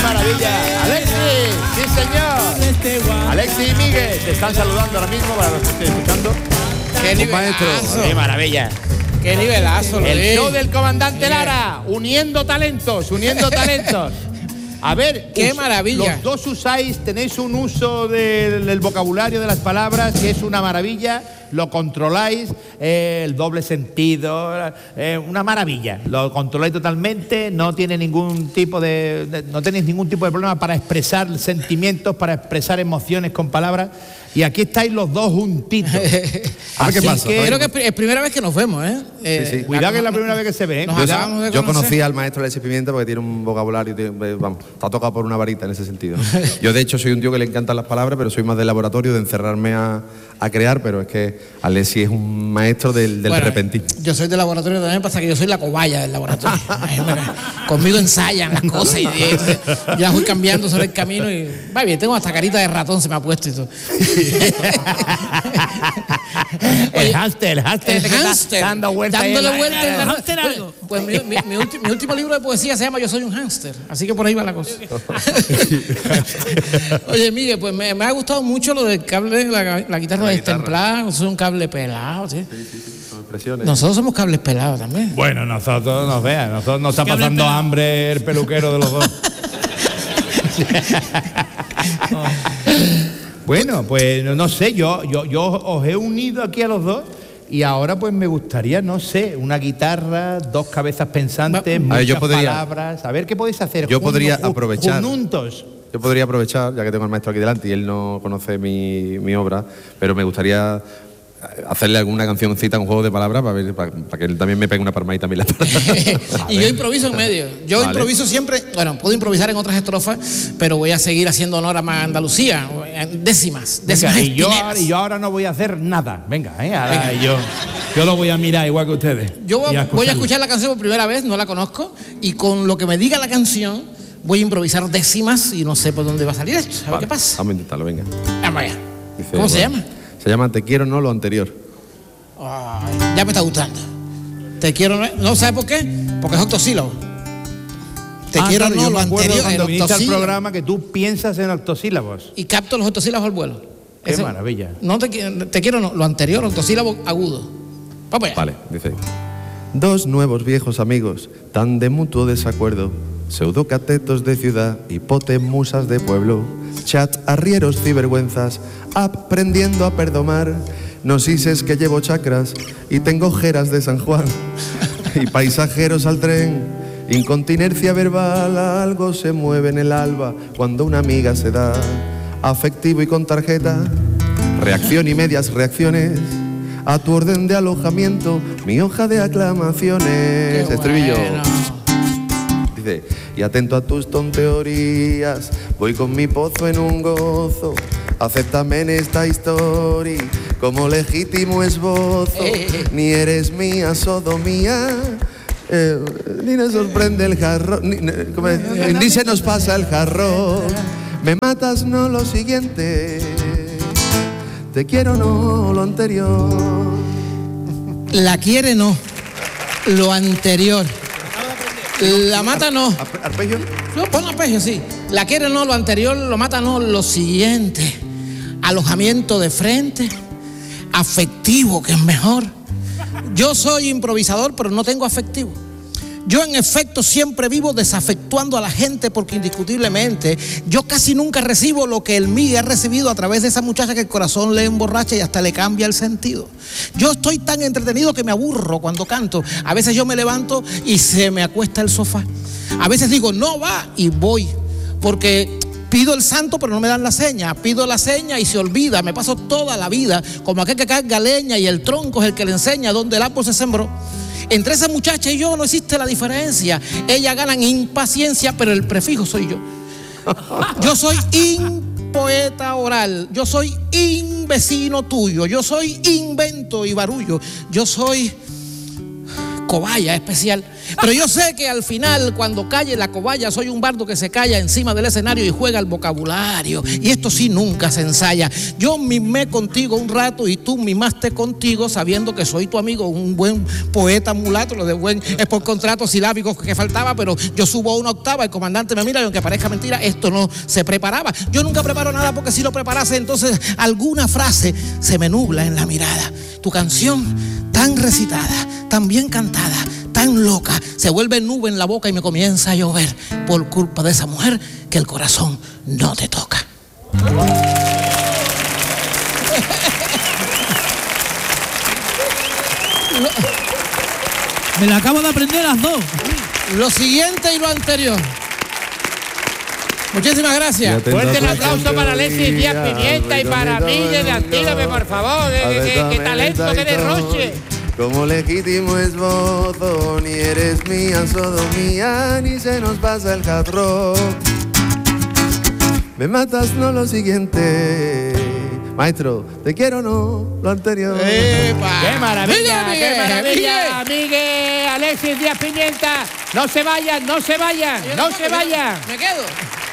maravilla! ¡Alexis! ¡Sí, señor! Alexis y Miguel te están saludando ahora mismo para los que estén escuchando. ¡Qué nivelazo! ¡Qué maravilla! ¡Qué nivelazo! El show del comandante Lara, uniendo talentos, uniendo talentos. A ver, ¡qué maravilla! Los dos tenéis un uso del vocabulario de las palabras que es una maravilla, lo controláis, el doble sentido, una maravilla. Lo controláis totalmente, no tiene ningún tipo no tenéis ningún tipo de problema para expresar sentimientos, para expresar emociones con palabras. Y aquí estáis los dos juntitos. A ver qué pasa. Creo que es primera vez que nos vemos, ¿eh? Sí. Cuidado que es la primera vez que se ve, ¿eh? Yo conocí al maestro Alexis Pimienta porque tiene un vocabulario, vamos, está tocado por una varita en ese sentido, ¿no? Yo de hecho soy un tío que le encantan las palabras, pero soy más del laboratorio, de encerrarme a crear, pero es que Alexis es un maestro del repentismo. Yo soy del laboratorio también, pasa que yo soy la cobaya del laboratorio. Conmigo ensayan las cosas y ya voy cambiando sobre el camino y va bien, tengo hasta carita de ratón, se me ha puesto y todo. El hámster dando vueltas. Dándole vueltas. ¿El hámster algo? Pues mi último libro de poesía se llama Yo soy un hámster, así que por ahí va la cosa. Oye, Miguel, pues me ha gustado mucho lo del cable, la guitarra destemplada, es un cable pelado, ¿sí? Son expresiones. Nosotros somos cables pelados también. Bueno, nosotros nos vean, nosotros nos está pasando hambre el peluquero de los dos. Bueno, pues no sé, yo os he unido aquí a los dos y ahora pues me gustaría, no sé, una guitarra, dos cabezas pensantes, muchas palabras. A ver qué podéis hacer. Yo podría aprovechar. Juntos. Yo podría aprovechar, ya que tengo al maestro aquí delante y él no conoce mi obra, pero me gustaría hacerle alguna cancioncita, un juego de palabras para que él también me pegue una palmadita a mí. Y yo improviso en medio. Yo improviso siempre, bueno, puedo improvisar en otras estrofas, pero voy a seguir haciendo honor a Andalucía, décimas. Venga, y yo ahora no voy a hacer nada. Venga, ahora yo lo voy a mirar igual que ustedes. Yo voy a escuchar la canción por primera vez, no la conozco, y con lo que me diga la canción voy a improvisar décimas y no sé por dónde va a salir esto. A ver qué pasa. Vamos a intentarlo, venga. Vamos allá. ¿Cómo se llama? Se llama Te quiero no lo anterior. Ay, ya me está gustando. Te quiero no, ¿sabes por qué? Porque es octosílabo. Te quiero claro, no yo lo me acuerdo anterior. cuando viniste al programa que tú piensas en octosílabos. Y capto los octosílabos al vuelo. Qué maravilla. No te quiero no, lo anterior, octosílabo agudo. Vamos allá. Vale, dice. Dos nuevos viejos amigos, tan de mutuo desacuerdo, pseudocatetos de ciudad, hipotemusas de pueblo, chat, arrieros, cibergüenzas, aprendiendo a perdomar, nosises que llevo chakras y tengo ojeras de San Juan, y paisajeros al tren, incontinencia verbal, algo se mueve en el alba cuando una amiga se da, afectivo y con tarjeta, reacción y medias reacciones, a tu orden de alojamiento, mi hoja de aclamaciones. Qué estribillo. bueno. Dice, y atento a tus tonteorías, voy con mi pozo en un gozo, acéptame en esta historia como legítimo esbozo, ni eres mía sodomía, ni nos sorprende el jarrón, ni se nos pasa el jarrón, me matas no lo siguiente, te quiero no lo anterior. La quiere no, lo anterior. La mata no. ¿Arpegio? No, pon arpegio, sí. La quiere no, lo anterior, lo mata no, lo siguiente. Alojamiento de frente, afectivo, que es mejor. Yo soy improvisador, pero no tengo afectivo. Yo en efecto siempre vivo desafectuando a la gente porque indiscutiblemente yo casi nunca recibo lo que el Miguel ha recibido a través de esa muchacha que el corazón le emborracha y hasta le cambia el sentido. Yo estoy tan entretenido que me aburro cuando canto. A veces yo me levanto y se me acuesta el sofá. A veces digo, no va, y voy. Porque pido el santo pero no me dan la seña. Pido la seña y se olvida. Me paso toda la vida como aquel que carga leña y el tronco es el que le enseña dónde el árbol se sembró. Entre esa muchacha y yo no existe la diferencia. Ella gana en impaciencia, pero el prefijo soy yo. Yo soy poeta oral. Yo soy vecino tuyo. Yo soy invento y barullo. Yo soy cobaya especial. Pero yo sé que al final, cuando calle la cobaya, soy un bardo que se calla encima del escenario y juega el vocabulario. Y esto sí nunca se ensaya. Yo mimé contigo un rato y tú mimaste contigo, sabiendo que soy tu amigo, un buen poeta mulato. Lo de buen es por contratos silábicos que faltaba, pero yo subo a una octava, el comandante me mira y aunque parezca mentira, esto no se preparaba. Yo nunca preparo nada porque si lo preparase, entonces alguna frase se me nubla en la mirada. Tu canción, tan recitada, tan bien cantada, tan loca, se vuelve nube en la boca y me comienza a llover por culpa de esa mujer que el corazón no te toca. Me la acabo de aprender las dos. Lo siguiente y lo anterior. Muchísimas gracias. Fuerte el aplauso para Alexis Díaz Pimienta y para Miguel de Antílope, por favor. Qué talento, qué derroche. Como legítimo esbozo, ni eres mía, sodomía, ni se nos pasa el hard rock. Me matas, no lo siguiente. Maestro, te quiero, no lo anterior. ¡Epa! ¡Qué maravilla, Miguel, qué maravilla! Miguel. Miguel, Alexis Díaz Pimienta, no se vayan, no se vayan, no se vayan. Me quedo.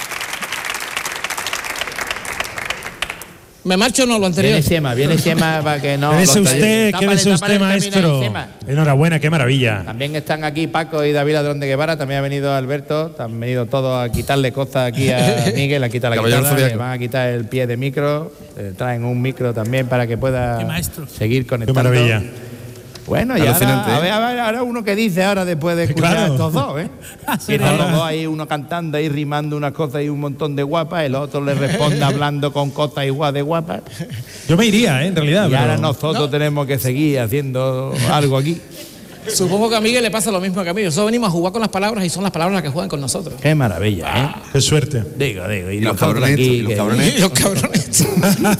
¿Me marcho o no lo anterior? Viene Chema para que no... Quédese usted, Tápale, maestro. Chema. Enhorabuena, qué maravilla. También están aquí Paco y David Ladrón de Guevara, también ha venido Alberto, han venido todos a quitarle cosas aquí a Miguel, a quitar la guitarra, le van a quitar el pie de micro, traen un micro también para que pueda seguir conectando. Qué maravilla. Bueno, y ahora uno que dice ahora después de escuchar a estos dos, ¿eh? Y están los dos ahí, uno cantando ahí, rimando unas cosas y un montón de guapas, el otro le responde hablando con cosas igual de guapas. Yo me iría, en realidad. Y ahora nosotros tenemos que seguir haciendo algo aquí. Supongo que a Miguel le pasa lo mismo que a mí. Nosotros venimos a jugar con las palabras y son las palabras las que juegan con nosotros. Qué maravilla, ¿eh? Qué suerte. Digo. Y los cabrones aquí, los cabrones. Los cabrones.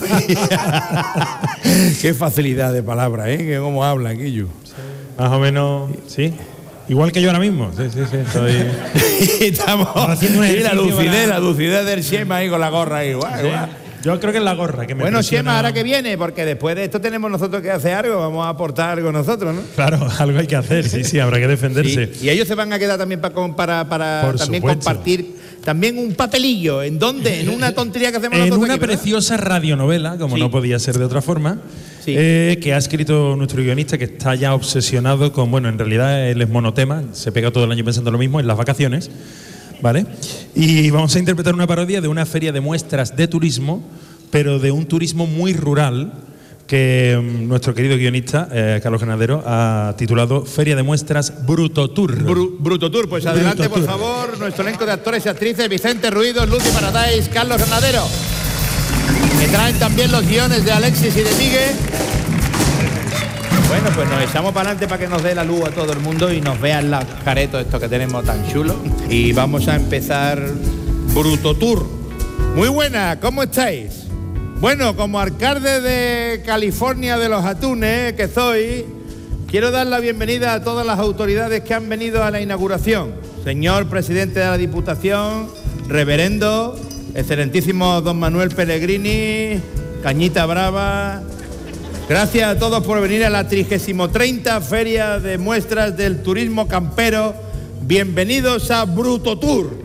Qué facilidad de palabras, ¿eh? Que cómo habla aquí yo. Más o menos, sí. Igual que yo ahora mismo. Sí. Estoy... Estamos haciendo un y ejercicio la lucidez del Chema ahí con la gorra ahí. Guau. Yo creo que es la gorra que me Bueno, presiona. Chema, ahora que viene, porque después de esto tenemos nosotros que hacer algo, vamos a aportar algo nosotros, ¿no? Claro, algo hay que hacer, sí, habrá que defenderse. Sí. Y ellos se van a quedar también para también supuesto. compartir también un papelillo. ¿En dónde? En una tontería que hacemos En nosotros una aquí, ¿verdad? preciosa radionovela, como Sí. no podía ser de otra forma, Sí. que ha escrito nuestro guionista, que está ya obsesionado con, bueno, en realidad él es monotema, se pega todo el año pensando lo mismo, en las vacaciones, ¿vale? Y vamos a interpretar una parodia de una feria de muestras de turismo, pero de un turismo muy rural, que nuestro querido guionista, Carlos Ganadero, ha titulado Feria de Muestras Bruto Tour. Bruto Tour, pues adelante, Bruto por Tour. favor, nuestro elenco de actores y actrices, Vicente Ruido, Lucy Paradise, Carlos Ganadero. Me traen también los guiones de Alexis y de Miguel. Bueno, pues nos echamos para adelante para que nos dé la luz a todo el mundo y nos vean los caretos estos que tenemos tan chulos. Y vamos a empezar Bruto Tour. Muy buena, ¿cómo estáis? Bueno, como alcalde de California de los Atunes que soy, quiero dar la bienvenida a todas las autoridades que han venido a la inauguración. Señor presidente de la Diputación, reverendo, excelentísimo don Manuel Pellegrini, Cañita Brava. Gracias a todos por venir a la 30ª Feria de Muestras del Turismo Campero. Bienvenidos a Bruto Tour.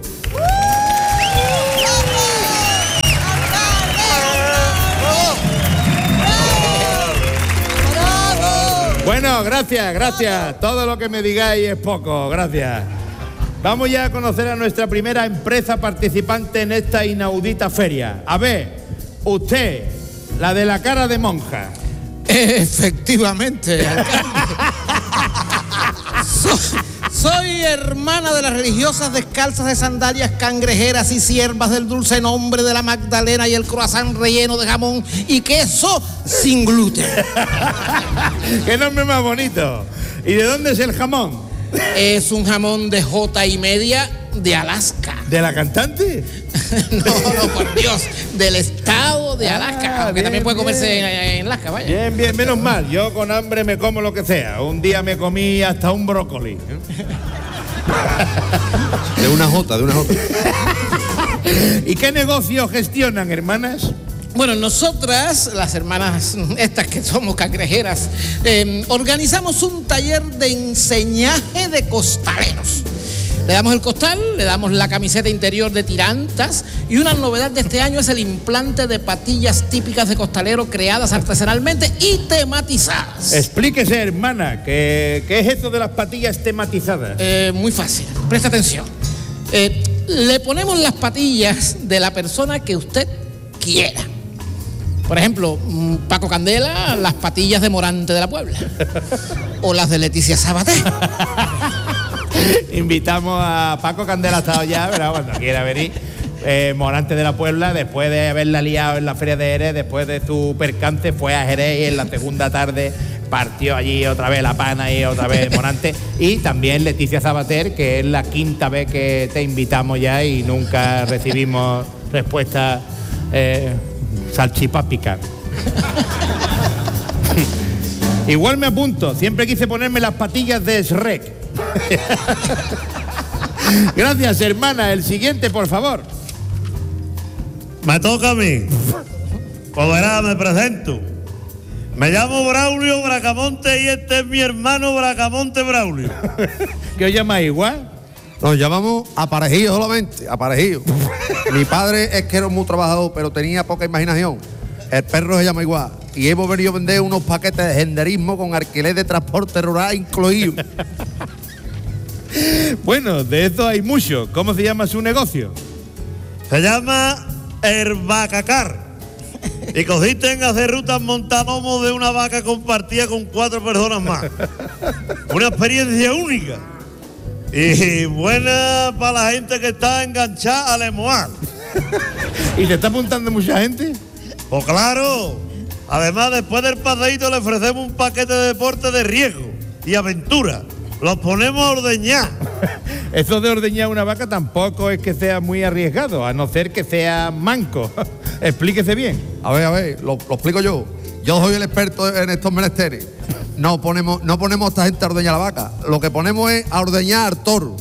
Bueno, gracias. Todo lo que me digáis es poco, gracias. Vamos ya a conocer a nuestra primera empresa participante en esta inaudita feria. A ver, usted, la de la cara de monja. Efectivamente, alcalde. Soy hermana de las religiosas descalzas de sandalias cangrejeras y siervas del dulce nombre de la Magdalena y el croissant relleno de jamón y queso sin gluten. ¡Qué nombre más bonito! ¿Y de dónde es el jamón? Es un jamón de J.&M de Alaska. ¿De la cantante? No, por Dios, del estado de Alaska, aunque bien, también puede comerse bien. en Alaska, vaya. Bien, menos mal. Yo con hambre me como lo que sea. Un día me comí hasta un brócoli. De una jota. ¿Y qué negocio gestionan, hermanas? Bueno, nosotras, las hermanas estas que somos cangrejeras, organizamos un taller de enseñaje de costaleros. Le damos el costal, le damos la camiseta interior de tirantas y una novedad de este año es el implante de patillas típicas de costalero creadas artesanalmente y tematizadas. Explíquese, hermana, ¿qué es esto de las patillas tematizadas? Muy fácil, presta atención. Le ponemos las patillas de la persona que usted quiera. Por ejemplo, Paco Candela, las patillas de Morante de la Puebla. O las de Leticia Sabater. Invitamos a Paco Candela, ha estado ya, pero cuando quiera venir. Morante de la Puebla, después de haberla liado en la Feria de Jerez, después de su percance, fue a Jerez y en la segunda tarde partió allí otra vez la pana y otra vez Morante. Y también Leticia Sabater, que es la quinta vez que te invitamos ya y nunca recibimos respuesta salchipápica. Igual me apunto, siempre quise ponerme las patillas de Shrek. Gracias, hermana. El siguiente, por favor. Me toca a mí. Pues verá, me presento. Me llamo Braulio Bracamonte y este es mi hermano Bracamonte Braulio. ¿Qué os llamáis igual? Nos llamamos Aparejillo solamente, Aparejillo. Mi padre es que era muy trabajador, pero tenía poca imaginación. El perro se llama igual. Y hemos venido a vender unos paquetes de senderismo con alquiler de transporte rural incluido. Bueno, de esto hay mucho. ¿Cómo se llama su negocio? Se llama Hervacacar. Y consiste en hacer rutas montanomos de una vaca compartida con 4 personas más. Una experiencia única. Y buena para la gente que está enganchada al emoar. ¿Y te está apuntando mucha gente? Pues claro. Además, después del paseíto le ofrecemos un paquete de deporte de riesgo y aventura. Los ponemos a ordeñar. Eso de ordeñar una vaca tampoco es que sea muy arriesgado, a no ser que sea manco. Explíquese bien. A ver, lo explico yo. Yo soy el experto en estos menesteres. No ponemos a esta gente a ordeñar la vaca. Lo que ponemos es a ordeñar al toro.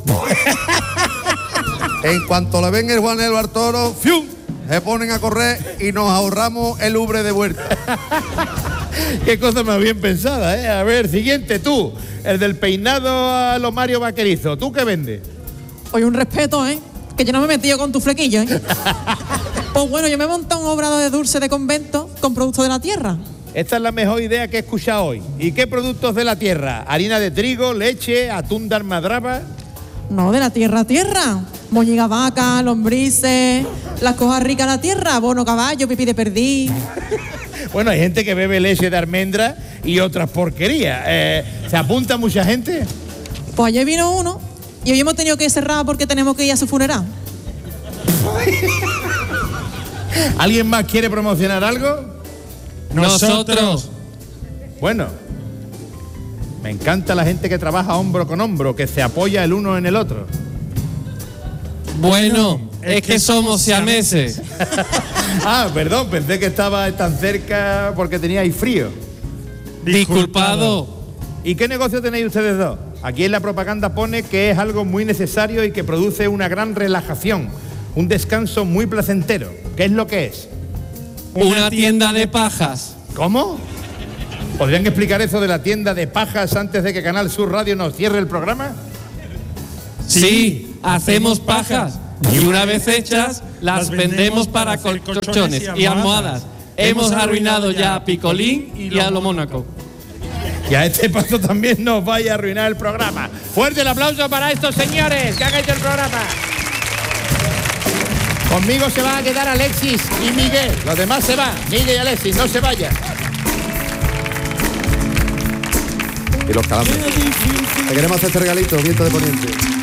En cuanto le ven el juanelo al toro, ¡fium!, se ponen a correr y nos ahorramos el ubre de vuelta. Qué cosa más bien pensada, ¿eh? A ver, siguiente, tú. El del peinado a lo Mario Vaquerizo. ¿Tú qué vendes? Oye, un respeto, ¿eh? Que yo no me he metido con tu flequillo, ¿eh? Pues bueno, yo me he montado un obrado de dulce de convento con productos de la tierra. Esta es la mejor idea que he escuchado hoy. ¿Y qué productos de la tierra? ¿Harina de trigo, leche, atún de almadraba? No, de la tierra a tierra. Moñiga vaca, lombrices, las cosas ricas de la tierra, bono caballo, pipí de perdiz. Bueno, hay gente que bebe leche de almendra y otras porquerías. ¿Se apunta mucha gente? Pues ayer vino uno y hoy hemos tenido que cerrar porque tenemos que ir a su funeral. ¿Alguien más quiere promocionar algo? Nosotros. Bueno, me encanta la gente que trabaja hombro con hombro, que se apoya el uno en el otro. Bueno, es que somos siameses. Ah, perdón, pensé que estaba tan cerca porque teníais frío. Disculpado. ¿Y qué negocio tenéis ustedes dos? Aquí en la propaganda pone que es algo muy necesario y que produce una gran relajación, un descanso muy placentero. ¿Qué es lo que es? Una tienda de pajas. ¿Cómo? ¿Podrían explicar eso de la tienda de pajas antes de que Canal Sur Radio nos cierre el programa? Sí, hacemos pajas. Y una vez hechas, las vendemos para colchones y almohadas. Hemos arruinado ya a Picolín y a lo Mónaco. Y a este paso también nos vaya a arruinar el programa. Fuerte el aplauso para estos señores que han hecho el programa. Conmigo se van a quedar Alexis y Miguel. Los demás se van. Miguel y Alexis, no se vayan. Y los calambres. Te queremos hacer este regalito, viento de poniente.